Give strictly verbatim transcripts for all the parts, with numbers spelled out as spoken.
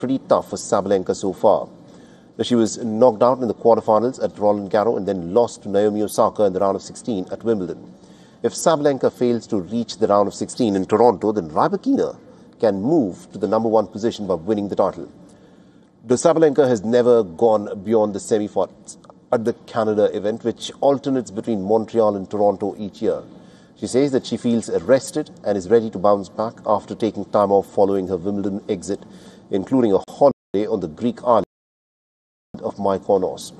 pretty tough for Sabalenka so far. She was knocked out in the quarterfinals at Roland Garros and then lost to Naomi Osaka in the round of sixteen at Wimbledon. If Sabalenka fails to reach the round of sixteen in Toronto, then Rybakina can move to the number one position by winning the title. The Sabalenka has never gone beyond the semi-finals at the Canada event, which alternates between Montreal and Toronto each year. She says that she feels rested and is ready to bounce back after taking time off following her Wimbledon exit, including a holiday on the Greek island of Mykonos.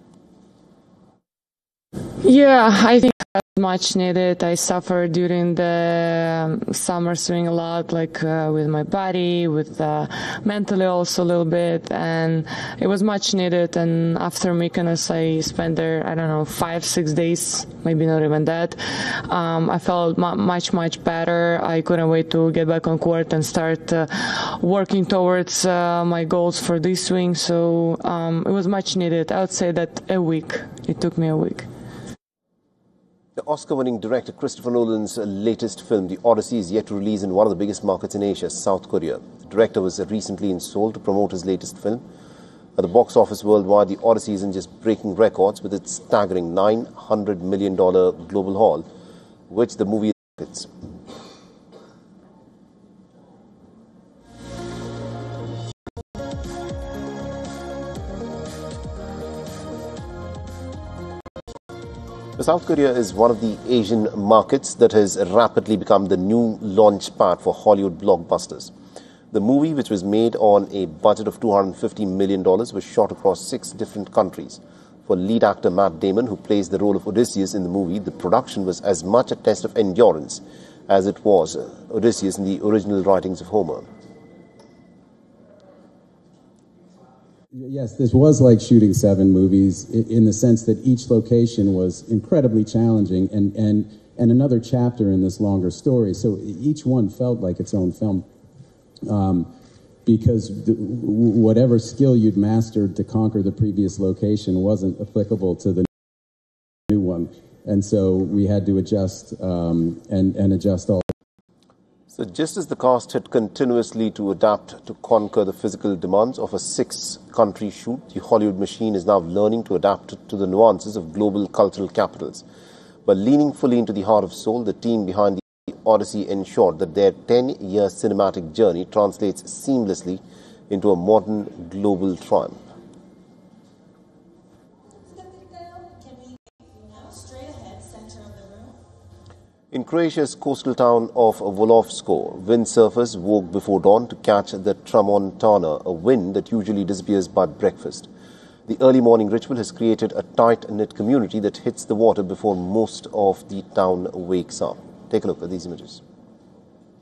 Yeah, I think that's much needed. I suffered during the um, summer swing a lot, like uh, with my body, with uh, mentally also a little bit, and it was much needed. And after Mykonos, I spent there, I don't know, five, six days, maybe not even that. Um, I felt mu much, much better. I couldn't wait to get back on court and start uh, working towards uh, my goals for this swing. So um, it was much needed. I would say that a week. It took me a week. The Oscar-winning director Christopher Nolan's latest film, The Odyssey, is yet to release in one of the biggest markets in Asia, South Korea. The director was recently in Seoul to promote his latest film. At the box office worldwide, The Odyssey isn't just breaking records with its staggering nine hundred million dollars global haul, which the movie markets. South Korea is one of the Asian markets that has rapidly become the new launch pad for Hollywood blockbusters. The movie, which was made on a budget of two hundred fifty million dollars, was shot across six different countries. For lead actor Matt Damon, who plays the role of Odysseus in the movie, the production was as much a test of endurance as it was Odysseus in the original writings of Homer. Yes, this was like shooting seven movies in the sense that each location was incredibly challenging and, and, and another chapter in this longer story. So each one felt like its own film um, because the, whatever skill you'd mastered to conquer the previous location wasn't applicable to the new one. And so we had to adjust um, and, and adjust all. So just as the cast had continuously to adapt to conquer the physical demands of a six-country shoot, the Hollywood machine is now learning to adapt to the nuances of global cultural capitals. By leaning fully into the heart of Seoul, the team behind the Odyssey ensured that their ten-year cinematic journey translates seamlessly into a modern global triumph. In Croatia's coastal town of Volovsko, windsurfers woke before dawn to catch the Tramontana, a wind that usually disappears by breakfast. The early morning ritual has created a tight-knit community that hits the water before most of the town wakes up. Take a look at these images.